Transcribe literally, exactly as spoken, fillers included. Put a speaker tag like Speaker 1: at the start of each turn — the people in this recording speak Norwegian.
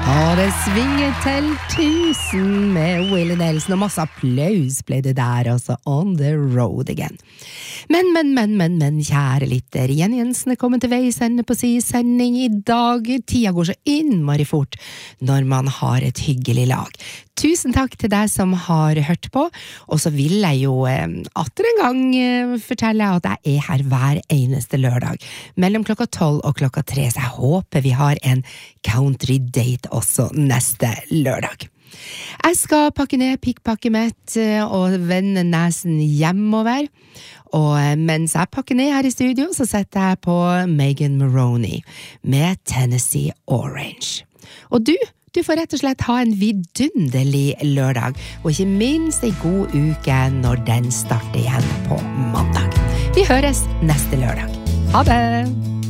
Speaker 1: Og det svinger til tusen med Willie Nelson, og masse applaus ble det der, altså on the road again. Men, men, men, men, men, kjære lytter, Jenny Jensen er kommet til veis ende på sin sending i dag. Tida går så innmari fort når man har et hyggelig lag. Tusen takk til deg som har hørt på, og så vil jeg jo eh, atter en gang eh, fortelle at jeg er her hver eneste lørdag, mellom klokka tolv og klokka tre, så jeg håper vi har en country date også neste lørdag. Jeg skal pakke ned pikkpakket mitt og vende nesen hjemover, og mens jeg pakker ned her i studio, så setter jeg på Megan Moroney med Tennessee Orange. Og du, du får rett og slett ha en vidunderlig lørdag, og ikke minst en god uke når den starter igjen på mandag. Vi høres neste lørdag. Ha det!